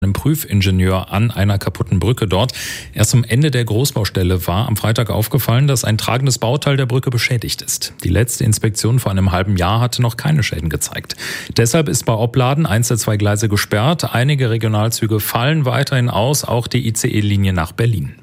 einem Prüfingenieur an einer kaputten Brücke dort. Erst am Ende der Großbaustelle war am Freitag aufgefallen, dass ein tragendes Bauteil der Brücke beschädigt ist. Die letzte Inspektion vor einem halben Jahr hatte noch keine Schäden gezeigt. Deshalb ist bei Opladen eins der zwei Gleise gesperrt. Einige Regionalzüge fallen weiterhin aus, auch die ICE-Linie nach Berlin.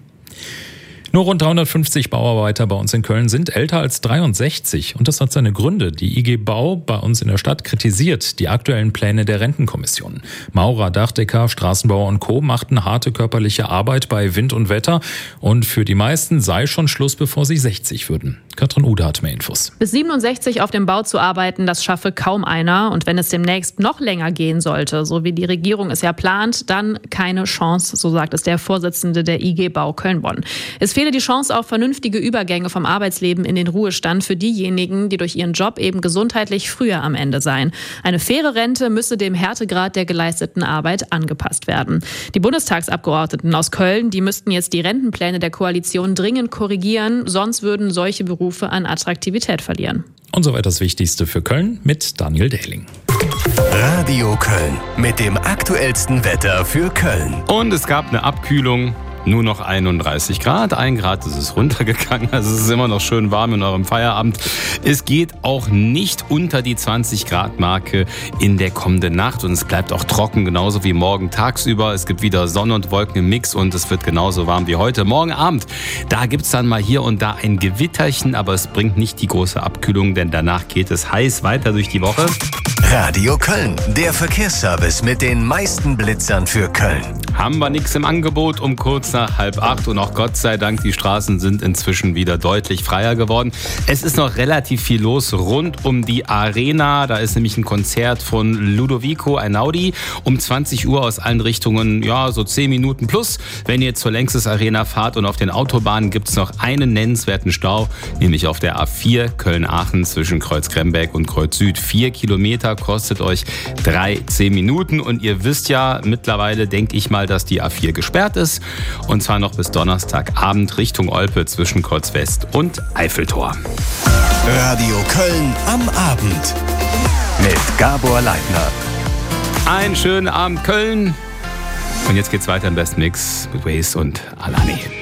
Nur rund 350 Bauarbeiter bei uns in Köln sind älter als 63 und das hat seine Gründe. Die IG Bau bei uns in der Stadt kritisiert die aktuellen Pläne der Rentenkommission. Maurer, Dachdecker, Straßenbauer und Co. machten harte körperliche Arbeit bei Wind und Wetter und für die meisten sei schon Schluss, bevor sie 60 würden. Katrin Ude hat mehr Infos. Bis 67 auf dem Bau zu arbeiten, das schaffe kaum einer. Und wenn es demnächst noch länger gehen sollte, so wie die Regierung es ja plant, dann keine Chance, so sagt es der Vorsitzende der IG Bau Köln-Bonn. Es fehle die Chance auf vernünftige Übergänge vom Arbeitsleben in den Ruhestand für diejenigen, die durch ihren Job eben gesundheitlich früher am Ende seien. Eine faire Rente müsse dem Härtegrad der geleisteten Arbeit angepasst werden. Die Bundestagsabgeordneten aus Köln, die müssten jetzt die Rentenpläne der Koalition dringend korrigieren, sonst würden solche Berufe an Attraktivität verlieren. Und soweit das Wichtigste für Köln mit Daniel Dehling. Radio Köln mit dem aktuellsten Wetter für Köln. Und es gab eine Abkühlung. Nur noch 31 Grad. 1 Grad ist es runtergegangen. Also es ist immer noch schön warm in eurem Feierabend. Es geht auch nicht unter die 20 Grad Marke in der kommenden Nacht. Und es bleibt auch trocken, genauso wie morgen tagsüber. Es gibt wieder Sonne und Wolken im Mix und es wird genauso warm wie heute. Morgen Abend, da gibt es dann mal hier und da ein Gewitterchen. Aber es bringt nicht die große Abkühlung, denn danach geht es heiß weiter durch die Woche. Radio Köln, der Verkehrsservice mit den meisten Blitzern für Köln. Haben wir nichts im Angebot um kurz nach 7:30 und auch Gott sei Dank, die Straßen sind inzwischen wieder deutlich freier geworden. Es ist noch relativ viel los rund um die Arena. Da ist nämlich ein Konzert von Ludovico Einaudi um 20 Uhr aus allen Richtungen, ja, so 10 Minuten plus. Wenn ihr zur Längstes Arena fahrt und auf den Autobahnen gibt es noch einen nennenswerten Stau, nämlich auf der A4 Köln-Aachen zwischen Kreuz-Kremberg und Kreuz Süd. 4 Kilometer kostet euch 10 Minuten und ihr wisst ja mittlerweile, denke ich mal, dass die A4 gesperrt ist und zwar noch bis Donnerstagabend Richtung Olpe zwischen Kreuz West und Eiffeltor. Radio Köln am Abend mit Gabor Leitner. Einen schönen Abend Köln und jetzt geht's weiter im Best Mix mit Waze und Alani.